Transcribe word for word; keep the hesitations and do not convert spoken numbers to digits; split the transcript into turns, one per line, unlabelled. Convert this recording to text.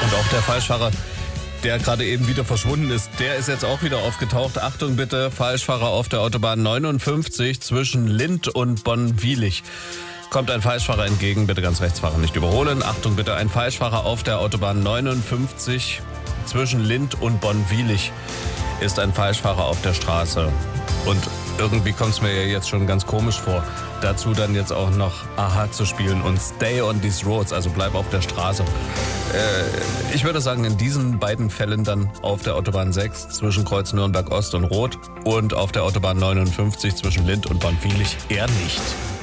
Und auch der Falschfahrer, der gerade eben wieder verschwunden ist, der ist jetzt auch wieder aufgetaucht. Achtung bitte, Falschfahrer auf der Autobahn neunundfünfzig zwischen Lindt und Bonn-Wielich. Kommt ein Falschfahrer entgegen, bitte ganz rechts fahren, nicht überholen. Achtung bitte, ein Falschfahrer auf der Autobahn neunundfünfzig zwischen Lindt und Bonn-Wielich ist ein Falschfahrer auf der Straße. Und irgendwie kommt es mir ja jetzt schon ganz komisch vor, dazu dann jetzt auch noch Aha zu spielen und Stay on these roads, also bleib auf der Straße. Äh, ich würde sagen, in diesen beiden Fällen dann auf der Autobahn sechs zwischen Kreuz Nürnberg Ost und Rot und auf der Autobahn neunundfünfzig zwischen Lindt und Bonn-Wielich eher nicht.